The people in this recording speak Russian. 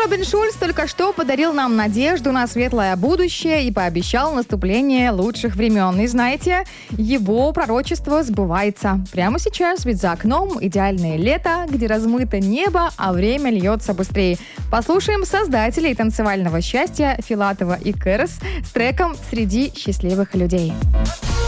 Робин Шульц только что подарил нам надежду на светлое будущее и пообещал наступление лучших времен. И знаете, его пророчество сбывается. Прямо сейчас, ведь за окном идеальное лето, где размыто небо, а время льется быстрее. Послушаем создателей танцевального счастья Филатова и Кэрос с треком «Среди счастливых людей».